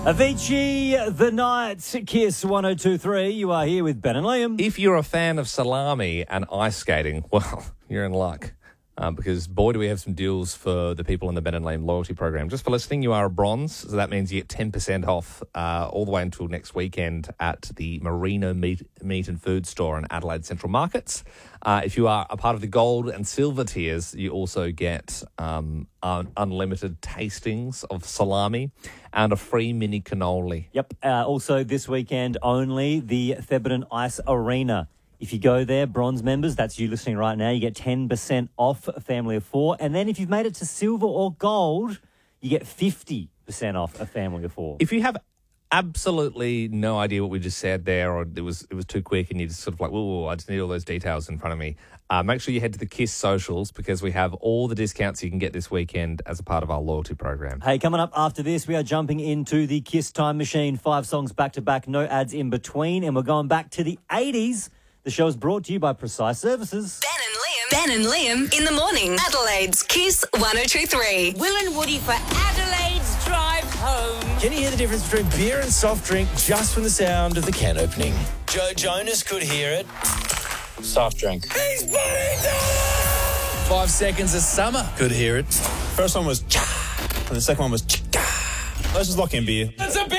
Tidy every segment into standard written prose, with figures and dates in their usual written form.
Avicii, The Night, Kiss 102.3. You are here with Ben and Liam. If you're a fan of salami and ice skating, well, you're in luck. Because, boy, do we have some deals for the people in the Ben and Liam loyalty program. Just for listening, you are a bronze, so that means you get 10% off all the way until next weekend at the Merino Meat and Food Store in Adelaide Central Markets. If you are a part of the gold and silver tiers, you also get unlimited tastings of salami and a free mini cannoli. Yep. Also, this weekend only, the Thebarton Ice Arena. If you go there, bronze members, that's you listening right now, you get 10% off a family of four. And then if you've made it to silver or gold, you get 50% off a family of four. If you have absolutely no idea what we just said there, or it was too quick and you just sort of like, whoa, I just need all those details in front of me, make sure you head to the KISS socials because we have all the discounts you can get this weekend as a part of our loyalty program. Hey, coming up after this, we are jumping into the KISS Time Machine. 5 songs back-to-back, no ads in between, and we're going back to the 80s. The show is brought to you by Precise Services. Ben and Liam in the morning. Adelaide's KISS 102.3. Will and Woody for Adelaide's drive home. Can you hear the difference between beer and soft drink just from the sound of the can opening? Joe Jonas could hear it. Soft drink. He's putting it 5 seconds of summer could hear it. First one was cha, and the second one was chika. Let's just lock in beer. It's a beer!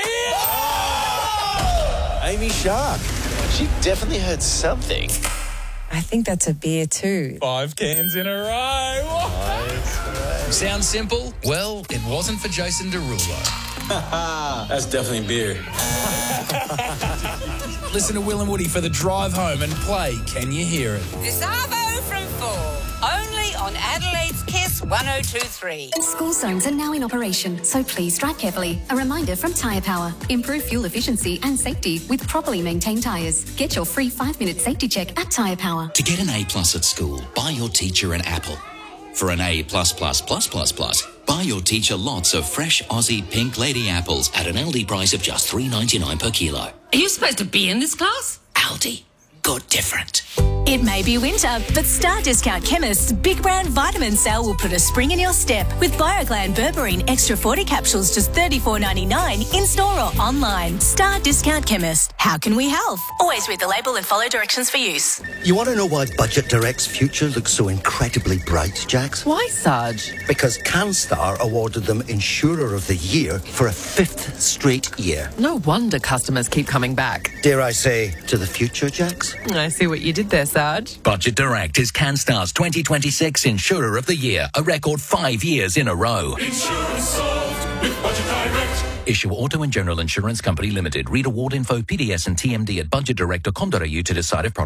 Oh! Amy Shark. She definitely heard something. I think that's a beer too. 5 cans in a row. Sounds simple? Well, it wasn't for Jason Derulo. That's definitely beer. Listen to Will and Woody for the drive home and play Can You Hear It? This Arvo from 4. Only on Adelaide's KISS 102.3. School zones are now in operation, so please drive carefully. A reminder from Tyre Power. Improve fuel efficiency and safety with properly maintained tyres. Get your free 5-minute safety check at Tyre Power. To get an A+ at school, buy your teacher an apple. For an A+++++, buy your teacher lots of fresh Aussie Pink Lady apples at an Aldi price of just $3.99 per kilo. Are you supposed to be in this class? Aldi. Good different. It may be winter, but Star Discount Chemist's Big Brand Vitamin Sale will put a spring in your step with BioGlan Berberine Extra 40 capsules just $34.99 in store or online. Star Discount Chemist. How can we help? Always read the label and follow directions for use. You want to know why Budget Direct's future looks so incredibly bright, Jax? Why, Sarge? Because CanStar awarded them Insurer of the Year for a 5th straight year. No wonder customers keep coming back. Dare I say, to the future, Jax? I see what you did there, Sarge. Budget Direct is CanStar's 2026 Insurer of the Year, a record 5 years in a row. Insurance solved with Budget Direct. Issue Auto and General Insurance Company Limited. Read award info, PDS and TMD at budgetdirect.com.au to decide if product